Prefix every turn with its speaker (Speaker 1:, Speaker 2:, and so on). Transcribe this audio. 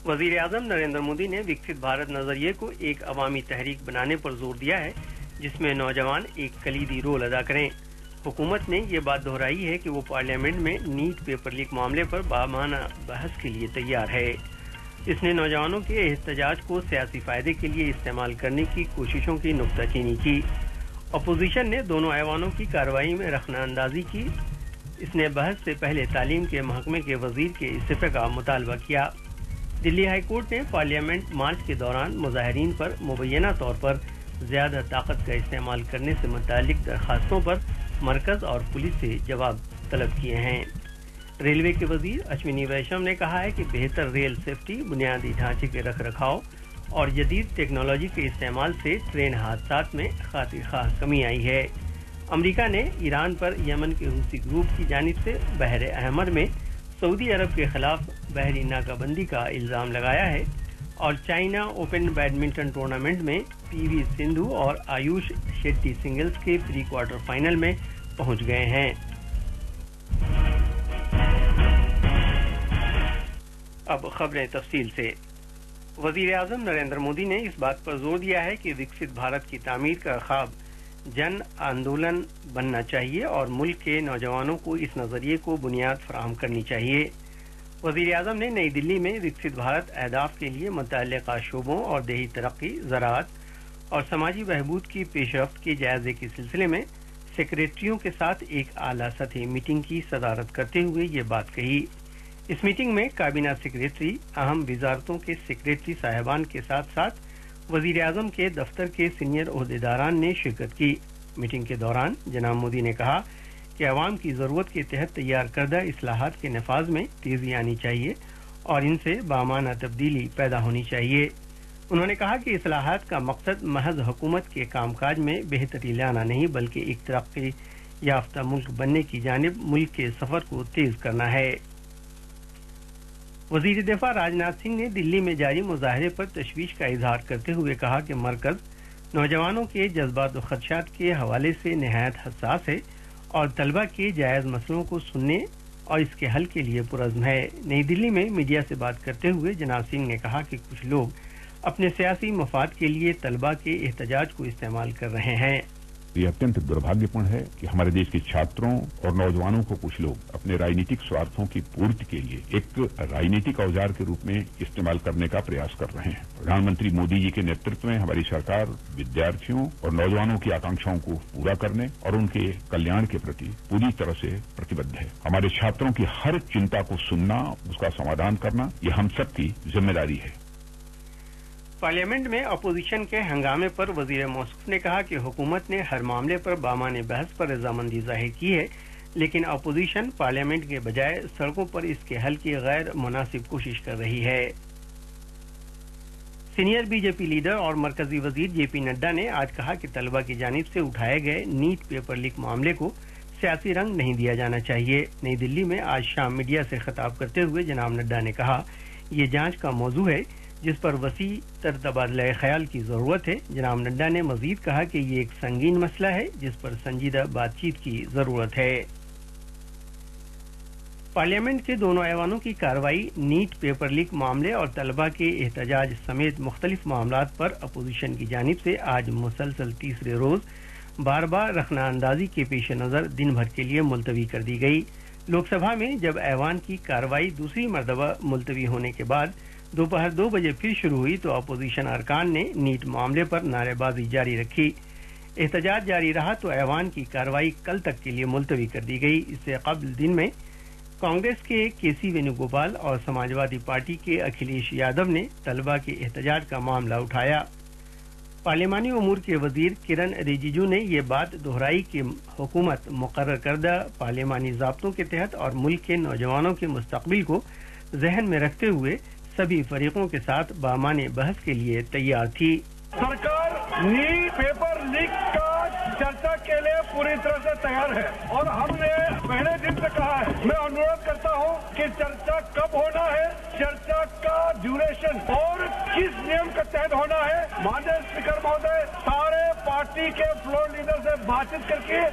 Speaker 1: वजीर आजम नरेंद्र मोदी ने विकसित भारत नजरिए को एक अवामी तहरीक बनाने पर जोर दिया है जिसमें नौजवान एक कलीदी रोल अदा करें। हुकूमत ने ये बात दोहराई है कि वो पार्लियामेंट में नीट पेपर लीक मामले पर बामाना बहस के लिए तैयार है। इसने नौजवानों के एहतजाज को सियासी फायदे के लिए इस्तेमाल करने की कोशिशों की नुक्ताचीनी की। अपोजिशन ने दोनों ऐवानों की कार्रवाई में रखनाअंदाजी की। इसने बहस से पहले तालीम के महकमे के वजीर के इस्तीफे का मुतालबा किया। दिल्ली हाई कोर्ट ने पार्लियामेंट मार्च के दौरान मुजाहिरीन पर मुबैना तौर पर ज्यादा ताकत का इस्तेमाल करने से मुतालिक दरखास्तों पर मरकज और पुलिस से जवाब तलब किए हैं। रेलवे के वजीर अश्विनी वैष्णव ने कहा है कि बेहतर रेल सेफ्टी, बुनियादी ढांचे के रख रखाव और जदीद टेक्नोलॉजी के इस्तेमाल से ट्रेन हादसात में खातिर-खाह कमी आई है। अमरीका ने ईरान पर यमन के हूसी ग्रुप की जानिब से बहर अहमर में सऊदी अरब के खिलाफ बहरी नाकाबंदी का इल्जाम लगाया है और चाइना ओपन बैडमिंटन टूर्नामेंट में पीवी सिंधु और आयुष शेट्टी सिंगल्स के प्री क्वार्टर फाइनल में पहुंच गए हैं। अब खबरें तफसील से। वजीर आजम नरेंद्र मोदी ने इस बात पर जोर दिया है कि विकसित भारत की तामीर का ख्वाब जन आंदोलन बनना चाहिए और मुल्क के नौजवानों को इस नजरिए को बुनियाद फराहम करनी चाहिए। वजीर आजम ने नई दिल्ली में विकसित भारत अहदाफ के लिए मुतल्लिका शोबों और देही तरक्की, ज़राअत और समाजी बहबूद की पेशरफ्त के जायजे के सिलसिले में सेक्रेटरियों के साथ एक आला सतही मीटिंग की सदारत करते हुए ये बात कही। इस मीटिंग में काबीना सेक्रेटरी, अहम वजारतों के सेक्रेटरी साहिबान के साथ साथ वजीर आजम के दफ्तर के सीनियर ओहदेदारान ने शिरकत की। मीटिंग के दौरान जनाब मोदी ने कहा कि अवाम की जरूरत के तहत तैयार करदा इस्लाहात के नफाज में तेजी आनी चाहिए और इनसे बामाना तब्दीली पैदा होनी चाहिए। उन्होंने कहा कि इस्लाहात का मकसद महज हुकूमत के कामकाज में बेहतरी लाना नहीं बल्कि एक तरक्की याफ्ता मुल्क बनने की जानिब मुल्क के सफर को तेज करना है। वजीर दिफा राजनाथ सिंह ने दिल्ली में जारी मुजाहरे पर तशवीश का इजहार करते हुए कहा कि मरकज नौजवानों के जज्बात और खदशात के हवाले से निहायत हसास है और तलबा के जायज मसलों को सुनने और इसके हल के लिए पुरज़्म है। नई दिल्ली में मीडिया से बात करते हुए जनाब सिंह ने कहा कि कुछ लोग अपने सियासी मफाद के लिए तलबा के एहतजाज को इस्तेमाल कर रहे हैं।
Speaker 2: ये अत्यंत दुर्भाग्यपूर्ण है कि हमारे देश के छात्रों और नौजवानों को कुछ लोग अपने राजनीतिक स्वार्थों की पूर्ति के लिए एक राजनीतिक औजार के रूप में इस्तेमाल करने का प्रयास कर रहे हैं। प्रधानमंत्री मोदी जी के नेतृत्व में हमारी सरकार विद्यार्थियों और नौजवानों की आकांक्षाओं को पूरा करने और उनके कल्याण के प्रति पूरी तरह से प्रतिबद्ध है। हमारे छात्रों की हर चिंता को सुनना, उसका समाधान करना, ये हम सबकी जिम्मेदारी है।
Speaker 1: पार्लियामेंट में अपोजिशन के हंगामे पर वजीर मौसूफ ने कहा कि हुकूमत ने हर मामले पर बामाने बहस पर रजामंदी जाहिर की है, लेकिन अपोजिशन पार्लियामेंट के बजाय सड़कों पर इसके हल की गैर मुनासिब कोशिश कर रही है। सीनियर बीजेपी लीडर और मरकजी वजीर जेपी नड्डा ने आज कहा कि तलबा की जानिब से उठाए गए नीट पेपर लीक मामले को सियासी रंग नहीं दिया जाना चाहिए। नई दिल्ली में आज शाम मीडिया से खिताब करते हुए जनाब नड्डा ने कहा ये जांच का मौजू है जिस पर वसी तर तबादला ख्याल की जरूरत है। जनाब नड्डा ने मजीद कहा कि ये एक संगीन मसला है जिस पर संजीदा बातचीत की जरूरत है। पार्लियामेंट के दोनों ऐवानों की कार्रवाई नीट पेपर लीक मामले और तलबा के एहतजाज समेत मुख्तलिफ मामलात पर अपोजिशन की जानिब से आज मुसलसल तीसरे रोज बार बार रखनाअंदाजी के पेश नजर दिन भर के लिए मुलतवी कर दी गई। लोकसभा में जब ऐवान की कार्रवाई दूसरी मरतबा मुलतवी होने के बाद दोपहर 2 बजे फिर शुरू हुई तो अपोजिशन अरकान ने नीट मामले पर नारेबाजी जारी रखी। एहतजाज जारी रहा तो ऐवान की कार्रवाई कल तक के लिए मुलतवी कर दी गई। इससे कबल दिन में कांग्रेस के केसी वेणुगोपाल और समाजवादी पार्टी के अखिलेश यादव ने तलबा के एहतजाज का मामला उठाया। पार्लियामानी उमूर के वजीर किरण रिजिजू ने ये बात दोहराई कि हुकूमत मुकर्रर करदा पार्लियामानी ज़ाब्तों के तहत और मुल्क के नौजवानों के मुस्तकबिल को जहन में रखते हुए सभी फरीकों के साथ बामाने बहस के लिए तैयार थी।
Speaker 3: सरकार नीट पेपर लीक का चर्चा के लिए पूरी तरह से तैयार है और हमने पहले दिन से कहा है। मैं अनुरोध करता हूं कि चर्चा कब होना है, चर्चा का ड्यूरेशन और किस नियम के तहत होना है। माननीय स्पीकर महोदय सारे पार्टी के फ्लोर लीडर से बातचीत करके